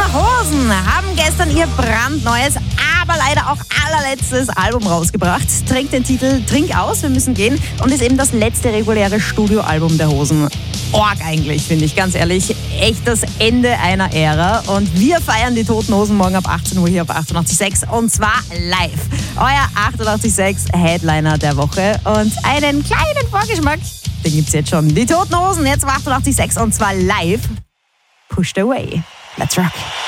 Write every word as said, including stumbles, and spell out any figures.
Hosen haben gestern ihr brandneues, aber leider auch allerletztes Album rausgebracht. Trinkt den Titel Trink aus, wir müssen gehen und ist eben das letzte reguläre Studioalbum der Hosen. Org eigentlich, finde ich, ganz ehrlich. Echt das Ende einer Ära. Und wir feiern die Toten Hosen morgen ab achtzehn Uhr hier auf achtundachtzig Komma sechs und zwar live. Euer achtundachtzig Komma sechs Headliner der Woche und einen kleinen Vorgeschmack, den gibt's jetzt schon. Die Toten Hosen jetzt auf achtundachtzig Komma sechs und zwar live. Pushed away. Let's rock.